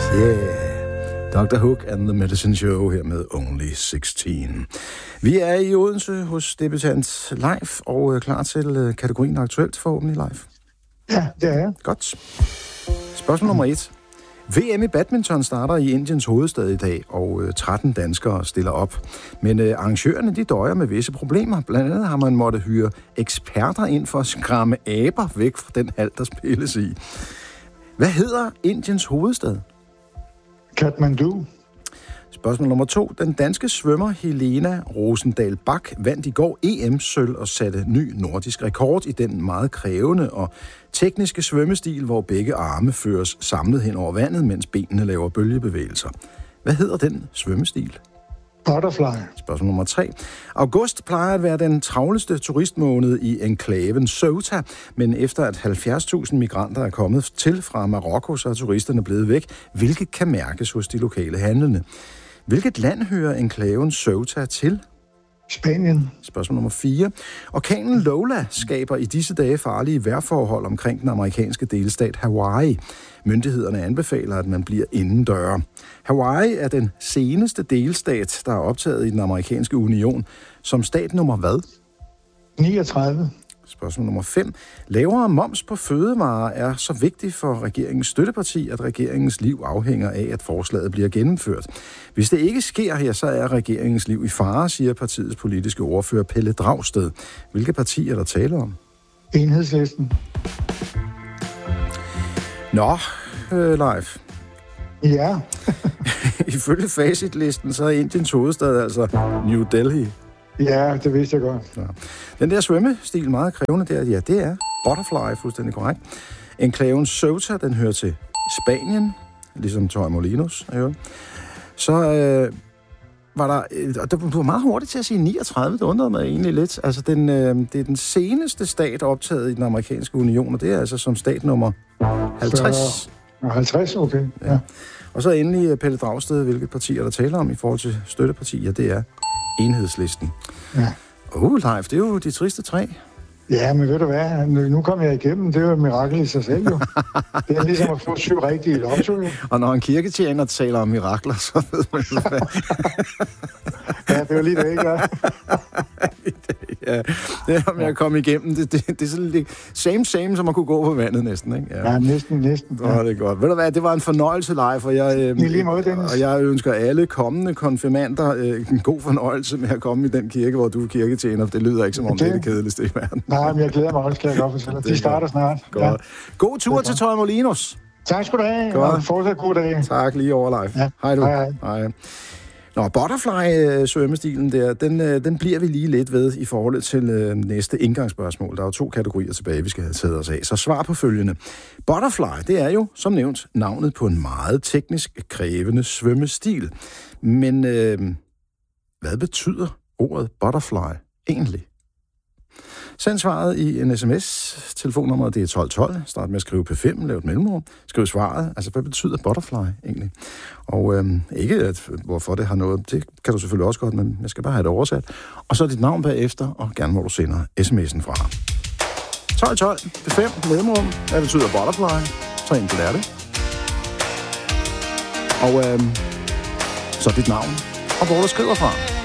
Dr. Hook and the Medicine Show her med Only 16. Vi er i Odense hos debutant Leif og klar til kategorien aktuelt forhåbentlig, Leif. Ja, det er jeg. Godt. Spørgsmål nummer 1. VM i badminton starter i Indiens hovedstad i dag, og 13 danskere stiller op. Men arrangørerne, de døjer med visse problemer. Blandt andet har man måttet hyre eksperter ind for at skræmme aber væk fra den hal, der spilles i. Hvad hedder Indiens hovedstad? Kathmandu. Spørgsmål nummer 2. Den danske svømmer Helena Rosendahl Bach vandt i går EM-sølv og satte ny nordisk rekord i den meget krævende og tekniske svømmestil, hvor begge arme føres samlet hen over vandet, mens benene laver bølgebevægelser. Hvad hedder den svømmestil? Butterfly. Spørgsmål nummer 3. August plejer at være den travleste turistmåned i enklaven Ceuta, men efter at 70.000 migranter er kommet til fra Marokko, så er turisterne blevet væk, hvilket kan mærkes hos de lokale handlende. Hvilket land hører enklaven Ceuta til? Spanien. Spørgsmål nummer 4. Orkanen Lola skaber i disse dage farlige vejrforhold omkring den amerikanske delstat Hawaii. Myndighederne anbefaler, at man bliver indendøre. Hawaii er den seneste delstat, der er optaget i den amerikanske union. Som stat nummer hvad? 39. Spørgsmål nummer 5. Lavere moms på fødevarer er så vigtigt for regeringens støtteparti, at regeringens liv afhænger af, at forslaget bliver gennemført. Hvis det ikke sker her, så er regeringens liv i fare, siger partiets politiske ordfører Pelle Dragsted. Hvilke partier der taler om? Enhedslisten. Nå, Leif. Ja. Ifølge facitlisten, så er Indiens hovedstad altså New Delhi. Ja, det vidste jeg godt. Ja. Den der svømmestil, meget krævende der, ja, det er Butterfly, fuldstændig korrekt. Enklaven Ceuta, den hører til Spanien, ligesom Torremolinos. Så var der, og du var meget hurtigt til at sige 39, det undrede mig egentlig lidt. Altså, det er den seneste stat optaget i den amerikanske union, og det er altså som stat nummer 50. 50, okay. Ja. Og så endelig Pelle Dragsted, hvilket partier der taler om i forhold til støttepartier, det er Enhedslisten. Ja. Leif, det er jo de triste 3. Ja, men ved du hvad? Nu kom jeg igennem. Det er jo et mirakel i sig selv, jo. Det er ligesom at få 7 rigtige lotto, jo. Og når en kirketjener taler om mirakler, så ved man jo, hvad. Ja, det var lige det, ikke? Ja, det er om jeg kom igennem. Det er sådan lidt same, som at kunne gå på vandet næsten, ikke? Ja, næsten. Ja. Det er godt. Ved du hvad, det var en fornøjelse, Leif, og jeg ønsker alle kommende konfirmander en god fornøjelse med at komme i den kirke, hvor du er kirketjener. Det lyder ikke som om det er det kedeligste i verden. Nej, men jeg glæder mig også, kan jeg godt fortælle. De starter snart. Godt. Ja. God tur til Torremolinos. Tak skal du have, og fortsat god dag. Tak, lige over, Leif. Ja. Hej du. Hej. Nå, Butterfly-svømmestilen der, den bliver vi lige lidt ved i forhold til næste indgangsspørgsmål. Der er jo 2 kategorier tilbage, vi skal have taget os af. Så svar på følgende. Butterfly, det er jo, som nævnt, navnet på en meget teknisk krævende svømmestil. Men hvad betyder ordet butterfly egentlig? Send svaret i en sms. Telefonnummeret det er 1212. Start med at skrive P5, lav et mellemrum. Skriv svaret. Altså, hvad betyder butterfly egentlig? Og ikke, at, hvorfor det har noget. Det kan du selvfølgelig også godt, men jeg skal bare have det oversat. Og så dit navn bagefter, og gerne hvor du sender sms'en fra. 1212, P5, mellemrum. Hvad betyder butterfly? Så enkelt er det. Og så dit navn, og hvor du skriver fra.